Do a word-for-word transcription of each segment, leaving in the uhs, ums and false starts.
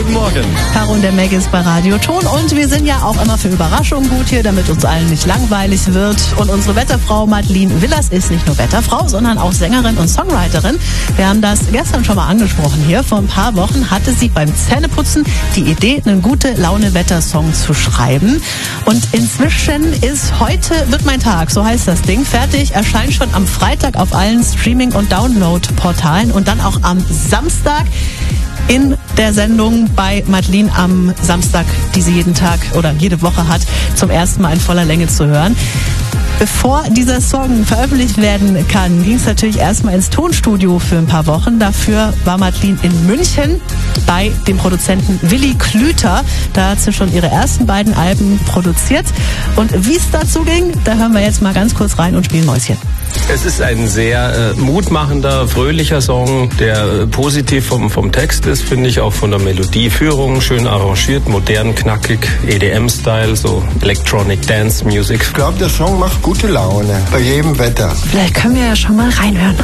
Guten Morgen. Caro und der Meg ist bei Radio Ton und wir sind ja auch immer für Überraschungen gut hier, damit uns allen nicht langweilig wird. Und unsere Wetterfrau Madeline Willers ist nicht nur Wetterfrau, sondern auch Sängerin und Songwriterin. Wir haben das gestern schon mal angesprochen hier. Vor ein paar Wochen hatte sie beim Zähneputzen die Idee, einen Gute-Laune-Wetter-Song zu schreiben. Und inzwischen ist heute wird mein Tag, so heißt das Ding, fertig. Erscheint schon am Freitag auf allen Streaming- und Download-Portalen und dann auch am Samstag in der Sendung bei Madeline am Samstag, die sie jeden Tag oder jede Woche hat, zum ersten Mal in voller Länge zu hören. Bevor dieser Song veröffentlicht werden kann, ging es natürlich erstmal ins Tonstudio für ein paar Wochen. Dafür war Madeline in München bei dem Produzenten Willi Klüter. Da hat sie schon ihre ersten beiden Alben produziert. Und wie es dazu ging, da hören wir jetzt mal ganz kurz rein und spielen Mäuschen. Es ist ein sehr äh, mutmachender, fröhlicher Song, der äh, positiv vom, vom Text ist, finde ich, auch von der Melodieführung, schön arrangiert, modern, knackig, E D M-Style, so Electronic Dance Music. Ich glaube, der Song macht gute Laune, bei jedem Wetter. Vielleicht können wir ja schon mal reinhören.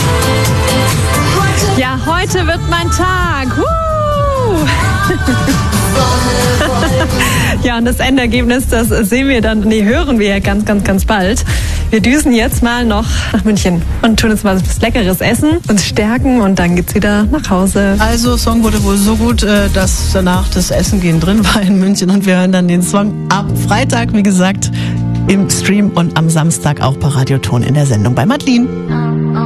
Ja, heute wird mein Tag. Woo! Ja, und das Endergebnis, das sehen wir dann, nee, hören wir ja ganz, ganz, ganz bald. Wir düsen jetzt mal noch nach München und tun uns mal was Leckeres essen, uns stärken und dann geht's wieder nach Hause. Also, Song wurde wohl so gut, dass danach das Essen gehen drin war in München und wir hören dann den Song ab Freitag, wie gesagt, im Stream und am Samstag auch bei Radio Ton in der Sendung bei Madeline.